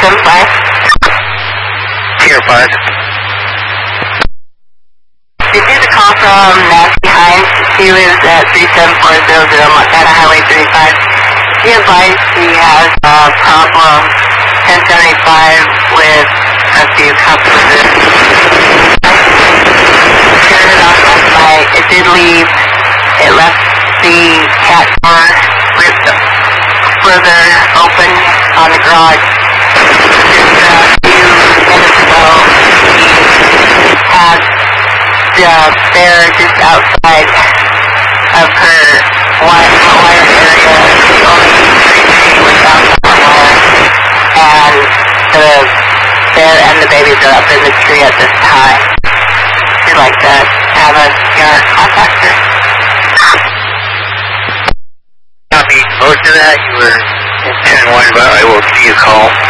375. Tier 5. This is a call from Nancy Hines. She lives at 37400 Montana Highway 35. She advised she has a problem 1075 with a few customers. Turned it off last night. It did leave. It left the cat door further open on the garage. Just a few minutes ago, he had the bear just outside of her wire area. The only tree was outside the wire, and the bear and the babies are up in the tree at this time. She'd like to have us contact her. Copy. Most of that you were in 10-1, but I will see you call.